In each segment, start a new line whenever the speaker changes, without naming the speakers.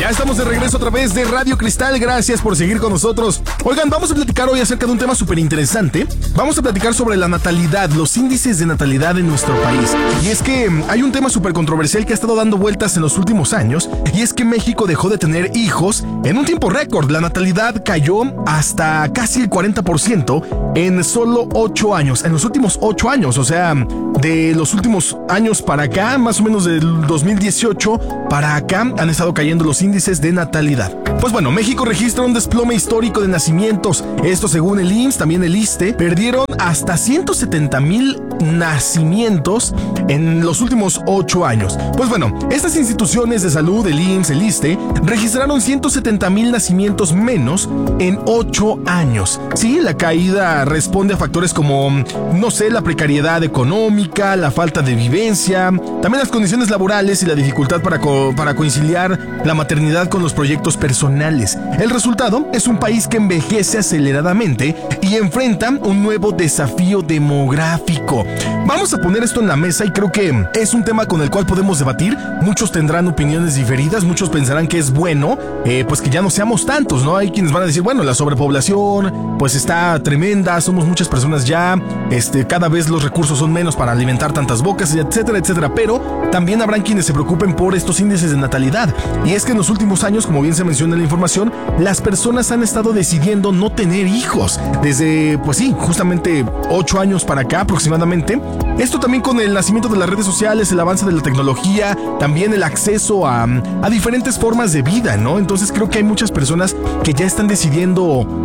Ya estamos de regreso a través de Radio Cristal. Gracias por seguir con nosotros. Oigan, vamos a platicar hoy acerca de un tema súper interesante. Vamos a platicar sobre la natalidad, los índices de natalidad en nuestro país. Y es que hay un tema súper controversial que ha estado dando vueltas en los últimos años, y es que México dejó de tener hijos en un tiempo récord. La natalidad cayó hasta casi el 40% en solo 8 años. En los últimos 8 años, o sea, de los últimos años para acá, más o menos del 2018 para acá, han estado cayendo los índices de natalidad. Pues bueno, México registra un desplome histórico de nacimientos. Esto según el IMSS, también el ISSSTE, perdieron hasta 170,000 nacimientos en los últimos 8 años. Pues bueno, estas instituciones de salud, el IMSS, el ISSSTE, registraron 170,000 nacimientos menos en 8 años. Sí, la caída responde a factores como, no sé, la precariedad económica, la falta de vivencia, también las condiciones laborales y la dificultad para conciliar la maternidad con los proyectos personales. El resultado es un país que envejece aceleradamente y enfrenta un nuevo desafío demográfico. Vamos a poner esto en la mesa y creo que es un tema con el cual podemos debatir. Muchos tendrán opiniones diferidas, muchos pensarán que es bueno, pues que ya no seamos tantos, ¿no? Hay quienes van a decir, bueno, la sobrepoblación pues está tremenda, somos muchas personas ya, cada vez los recursos son menos para alimentar tantas bocas, etcétera, etcétera, pero también habrán quienes se preocupen por estos índices de natalidad. Y es que en los últimos años, como bien se menciona en la información, las personas han estado decidiendo no tener hijos desde, pues sí, justamente 8 años para acá aproximadamente. Esto también con el nacimiento de las redes sociales, el avance de la tecnología, también el acceso a diferentes formas de vida, ¿no? Entonces creo que hay muchas personas que ya están decidiendo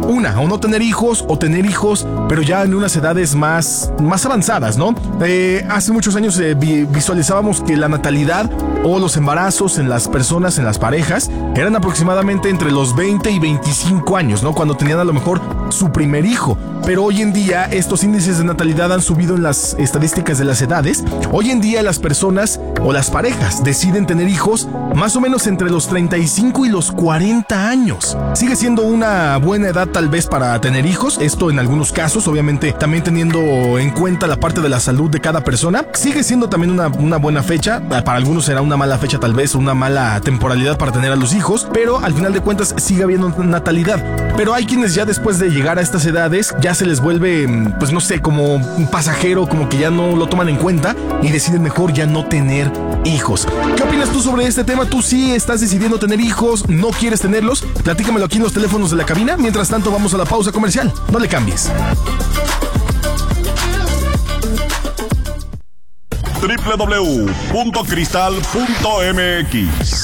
o no tener hijos o tener hijos, pero ya en unas edades más avanzadas, ¿no? Hace muchos años visualizábamos que la natalidad o los embarazos en las personas, en las parejas, eran aproximadamente entre los 20 y 25 años, ¿no? Cuando tenían a lo mejor su primer hijo. Pero hoy en día estos índices de natalidad han subido en las estadísticas de las edades. Hoy en día las personas o las parejas deciden tener hijos más o menos entre los 35 y los 40 años. Sigue siendo una buena edad tal vez para tener hijos, esto en algunos casos, obviamente también teniendo en cuenta la parte de la salud de cada persona. Sigue siendo también una buena fecha, para algunos será una mala fecha tal vez, una mala temporalidad para tener a los hijos, pero al final de cuentas sigue habiendo natalidad. Pero hay quienes ya después de llegar a estas edades ya se les vuelve, pues no sé, como un pasajero, como que ya no lo toman en cuenta y deciden mejor ya no tener hijos. ¿Qué opinas tú sobre este tema? ¿Tú sí estás decidiendo tener hijos? ¿No quieres tenerlos? Platícamelo aquí en los teléfonos de la cabina. Mientras tanto, vamos a la pausa comercial. No le cambies.
www.cristal.mx.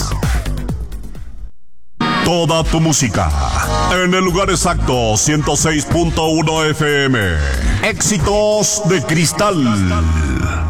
Toda tu música en el lugar exacto, 106.1 FM. Éxitos de Cristal.